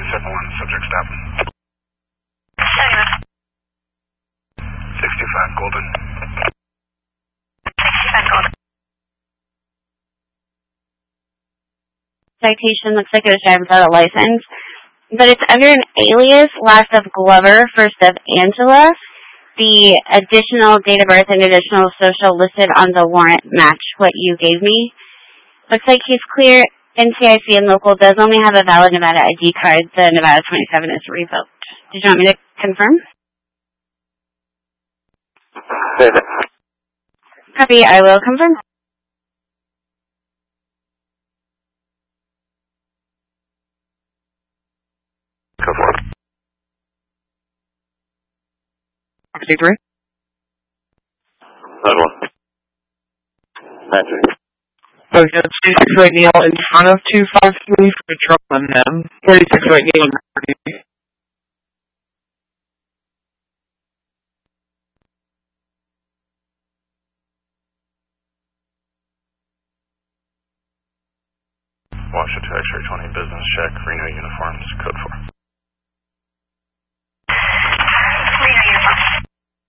271, subject stop. 65 Golden. 65 Golden. Citation looks like it was driving without a license, but it's under an alias, last of Glover, first of Angela. The additional date of birth and additional social listed on the warrant match what you gave me. Looks like he's clear. NCIC and local does only have a valid Nevada ID card. The Nevada 27 is revoked. Did you want me to confirm? Copy, I will confirm. Go for it. 63? That one. Matching. Okay, 36 right Neil in front of 253 for truck on them. 36 right Neil in front of you. Washington X-ray 20 business check, Reno uniforms, code 4.